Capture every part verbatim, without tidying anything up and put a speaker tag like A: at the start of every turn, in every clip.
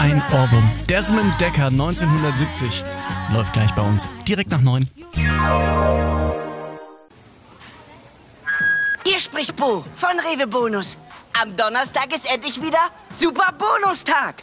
A: Ein Ohrwurm. Desmond Dekker, neunzehnhundertsiebzig. Läuft gleich bei uns. Direkt nach neun.
B: Hier spricht Bo von Rewe Bonus. Am Donnerstag ist endlich wieder Super Bonustag.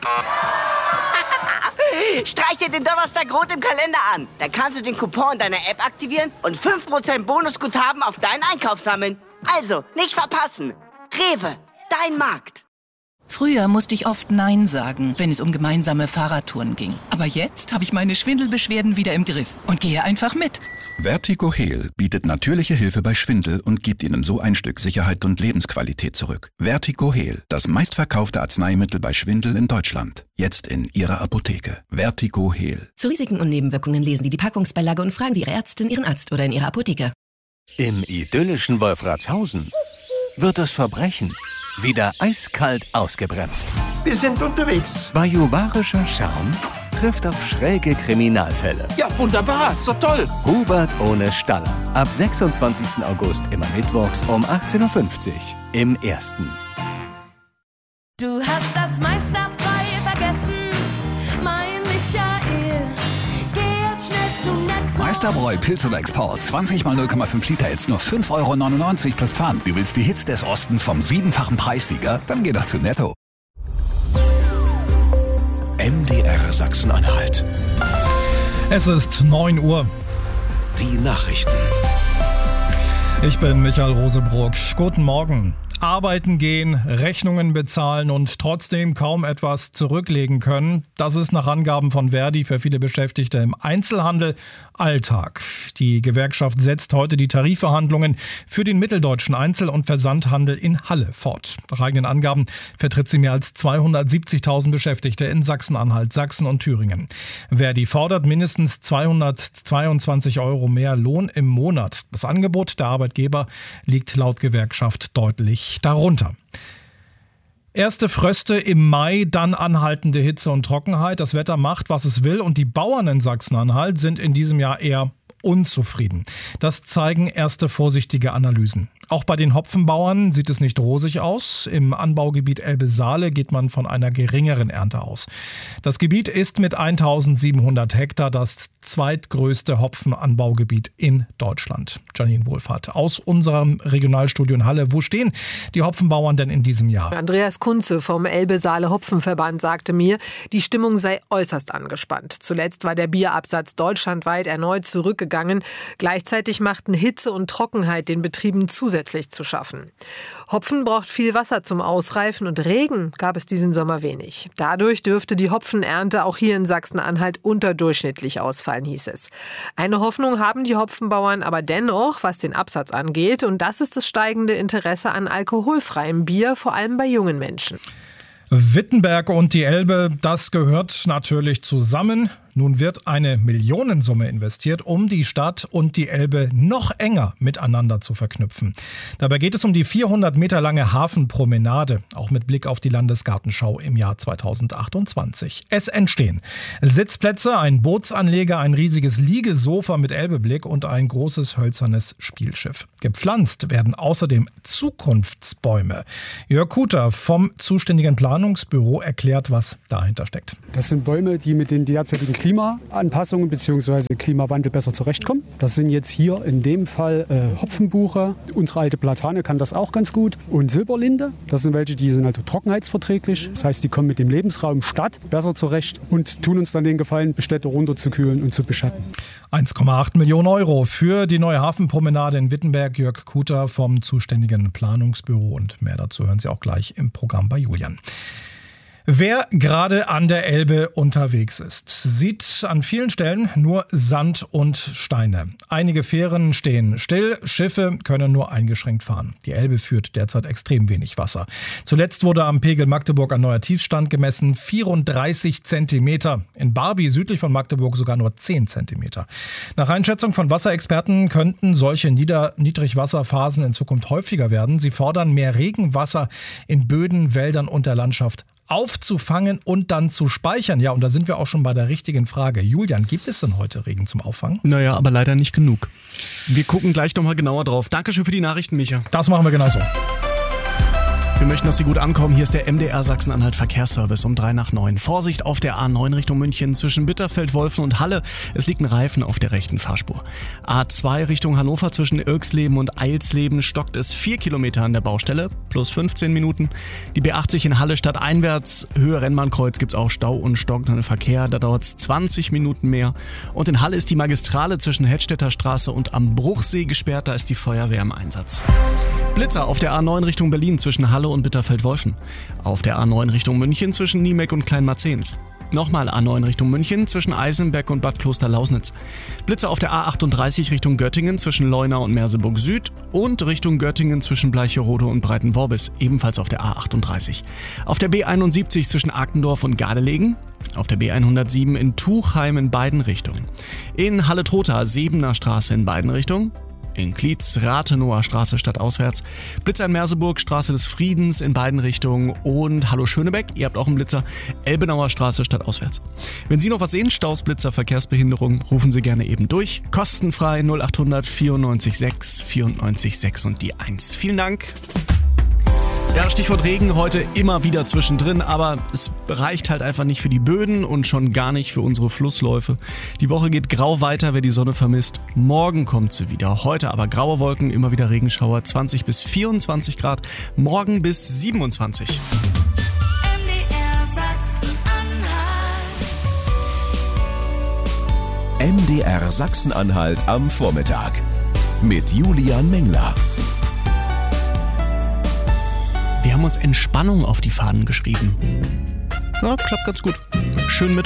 B: Streich dir den Donnerstag rot im Kalender an. Dann kannst du den Coupon deiner App aktivieren und fünf Prozent Bonusguthaben auf deinen Einkauf sammeln. Also, nicht verpassen. Rewe, dein Markt.
C: Früher musste ich oft Nein sagen, wenn es um gemeinsame Fahrradtouren ging. Aber jetzt habe ich meine Schwindelbeschwerden wieder im Griff und gehe einfach mit.
D: Vertigo Heal bietet natürliche Hilfe bei Schwindel und gibt Ihnen so ein Stück Sicherheit und Lebensqualität zurück. Vertigo Heal, das meistverkaufte Arzneimittel bei Schwindel in Deutschland. Jetzt in Ihrer Apotheke. Vertigo Heal.
E: Zu Risiken und Nebenwirkungen lesen Sie die Packungsbeilage und fragen Sie Ihre Ärztin, Ihren Arzt oder in Ihrer Apotheke.
F: Im idyllischen Wolfratshausen wird das Verbrechen wieder eiskalt ausgebremst.
G: Wir sind unterwegs.
F: Bajuwarischer Charme trifft auf schräge Kriminalfälle.
G: Ja, wunderbar. Ist doch toll.
F: Hubert ohne Staller. Ab sechsundzwanzigsten August immer mittwochs um achtzehn Uhr fünfzig im Ersten.
H: Du hast das meiste dabei vergessen, mein Michael. Geh jetzt schnell zu Netto.
I: Meisterbräu Pilz und Export. zwanzig mal null Komma fünf Liter jetzt nur fünf Euro neunundneunzig plus Pfand. Du willst die Hits des Ostens vom siebenfachen Preissieger? Dann geh doch zu Netto.
J: M D R Sachsen-Anhalt.
K: Es ist neun Uhr.
J: Die Nachrichten.
K: Ich bin Michael Rosebrock. Guten Morgen. Arbeiten gehen, Rechnungen bezahlen und trotzdem kaum etwas zurücklegen können. Das ist nach Angaben von Verdi für viele Beschäftigte im Einzelhandel Alltag. Die Gewerkschaft setzt heute die Tarifverhandlungen für den mitteldeutschen Einzel- und Versandhandel in Halle fort. Nach eigenen Angaben vertritt sie mehr als zweihundertsiebzigtausend Beschäftigte in Sachsen-Anhalt, Sachsen und Thüringen. Verdi fordert mindestens zweihundertzweiundzwanzig Euro mehr Lohn im Monat. Das Angebot der Arbeitgeber liegt laut Gewerkschaft deutlich darunter. Erste Fröste im Mai, dann anhaltende Hitze und Trockenheit. Das Wetter macht, was es will, und die Bauern in Sachsen-Anhalt sind in diesem Jahr eher unzufrieden. Das zeigen erste vorsichtige Analysen. Auch bei den Hopfenbauern sieht es nicht rosig aus. Im Anbaugebiet Elbe-Saale geht man von einer geringeren Ernte aus. Das Gebiet ist mit eintausendsiebenhundert Hektar das zweitgrößte Hopfenanbaugebiet in Deutschland. Janine Wohlfahrt aus unserem Regionalstudio in Halle. Wo stehen die Hopfenbauern denn in diesem Jahr?
L: Andreas Kunze vom Elbe-Saale Hopfenverband sagte mir, die Stimmung sei äußerst angespannt. Zuletzt war der Bierabsatz deutschlandweit erneut zurückgegangen. Gleichzeitig machten Hitze und Trockenheit den Betrieben zusätzlich zu schaffen. Hopfen braucht viel Wasser zum Ausreifen und Regen gab es diesen Sommer wenig. Dadurch dürfte die Hopfenernte auch hier in Sachsen-Anhalt unterdurchschnittlich ausfallen, hieß es. Eine Hoffnung haben die Hopfenbauern aber dennoch, was den Absatz angeht, und das ist das steigende Interesse an alkoholfreiem Bier, vor allem bei jungen Menschen.
K: Wittenberg und die Elbe, das gehört natürlich zusammen. Nun wird eine Millionensumme investiert, um die Stadt und die Elbe noch enger miteinander zu verknüpfen. Dabei geht es um die vierhundert Meter lange Hafenpromenade, auch mit Blick auf die Landesgartenschau im Jahr zweitausendachtundzwanzig. Es entstehen Sitzplätze, ein Bootsanleger, ein riesiges Liegesofa mit Elbeblick und ein großes hölzernes Spielschiff. Gepflanzt werden außerdem Zukunftsbäume. Jörg Kuter vom zuständigen Planungsbüro erklärt, was dahinter steckt.
M: Das sind Bäume, die mit den derzeitigen Klimaanpassungen bzw. Klimawandel besser zurechtkommen. Das sind jetzt hier in dem Fall äh, Hopfenbuche. Unsere alte Platane kann das auch ganz gut. Und Silberlinde, das sind welche, die sind also trockenheitsverträglich. Das heißt, die kommen mit dem Lebensraum Stadt besser zurecht und tun uns dann den Gefallen, Städte runterzukühlen und zu beschatten.
K: eins Komma acht Millionen Euro für die neue Hafenpromenade in Wittenberg. Jörg Kuter vom zuständigen Planungsbüro. Und mehr dazu hören Sie auch gleich im Programm bei Julian. Wer gerade an der Elbe unterwegs ist, sieht an vielen Stellen nur Sand und Steine. Einige Fähren stehen still, Schiffe können nur eingeschränkt fahren. Die Elbe führt derzeit extrem wenig Wasser. Zuletzt wurde am Pegel Magdeburg ein neuer Tiefstand gemessen, vierunddreißig Zentimeter. In Barby südlich von Magdeburg sogar nur zehn Zentimeter. Nach Einschätzung von Wasserexperten könnten solche Nieder- Niedrigwasserphasen in Zukunft häufiger werden. Sie fordern mehr Regenwasser in Böden, Wäldern und der Landschaft aufzufangen und dann zu speichern. Ja, und da sind wir auch schon bei der richtigen Frage. Julian, gibt es denn heute Regen zum Auffangen?
A: Naja, aber leider nicht genug. Wir gucken gleich nochmal genauer drauf. Dankeschön für die Nachrichten, Micha.
K: Das machen wir genauso.
A: Wir möchten, dass Sie gut ankommen. Hier ist der M D R Sachsen-Anhalt Verkehrsservice um drei nach neun. Vorsicht auf der A neun Richtung München zwischen Bitterfeld, Wolfen und Halle. Es liegt ein Reifen auf der rechten Fahrspur. A zwei Richtung Hannover zwischen Irksleben und Eilsleben stockt es vier Kilometer an der Baustelle, plus fünfzehn Minuten. Die B achtzig in Halle stadteinwärts, Höhe Rennbahnkreuz gibt es auch Stau und stockenden Verkehr. Da dauert es zwanzig Minuten mehr. Und in Halle ist die Magistrale zwischen Hedstädter Straße und am Bruchsee gesperrt. Da ist die Feuerwehr im Einsatz. Blitzer auf der A neun Richtung Berlin zwischen Halle und Bitterfeld-Wolfen. Auf der A neun Richtung München zwischen Niemeck und Kleinmarzens. Nochmal A neun Richtung München zwischen Eisenberg und Bad Kloster-Lausnitz. Blitzer auf der A achtunddreißig Richtung Göttingen zwischen Leuna und Merseburg Süd und Richtung Göttingen zwischen Bleicherode und Breitenworbis, ebenfalls auf der A achtunddreißig. Auf der B einundsiebzig zwischen Arkendorf und Gardelegen. Auf der B hundertsieben in Tuchheim in beiden Richtungen. In Halle-Trotha Sebener Straße in beiden Richtungen. In Klietz, Rathenower Straße stadtauswärts, Blitzer in Merseburg, Straße des Friedens in beiden Richtungen und Hallo Schönebeck, ihr habt auch einen Blitzer, Elbenauer Straße stadtauswärts. Wenn Sie noch was sehen, Staus, Blitzer, Verkehrsbehinderung, rufen Sie gerne eben durch. Kostenfrei null achthundert vierundneunzig sechs vierundneunzig sechs und die eins. Vielen Dank. Ja, Stichwort Regen heute immer wieder zwischendrin, aber es reicht halt einfach nicht für die Böden und schon gar nicht für unsere Flussläufe. Die Woche geht grau weiter, wer die Sonne vermisst. Morgen kommt sie wieder. Heute aber graue Wolken, immer wieder Regenschauer, zwanzig bis vierundzwanzig Grad, morgen bis siebenundzwanzig.
H: M D R Sachsen-Anhalt.
J: M D R Sachsen-Anhalt am Vormittag mit Julian Mengler.
A: Wir haben uns Entspannung auf die Fahnen geschrieben. Ja, klappt ganz gut. Schönen Mittwoch.